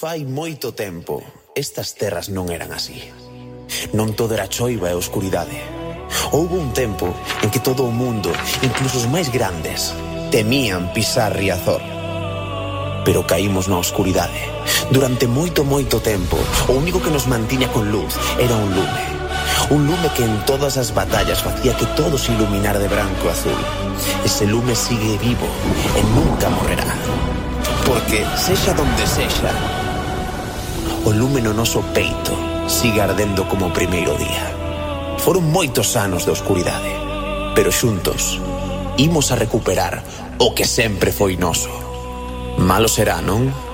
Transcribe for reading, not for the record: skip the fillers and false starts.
Fai moito tempo, estas terras non eran así. Non todo era choiva e oscuridade. Houbo un tempo en que todo o mundo, incluso os máis grandes, temían pisar Riazor. Pero caímos na oscuridade. Durante moito tempo, o único que nos mantiña con luz era un lume. Un lume que en todas as batallas facía que todo se iluminara de branco e azul. Ese lume sigue vivo e nunca morrerá. Porque, sexa donde sexa, o lume no noso peito sigue ardendo como o primeiro día. Foron moitos anos de oscuridade, pero xuntos imos a recuperar o que sempre foi noso. Malo será, non?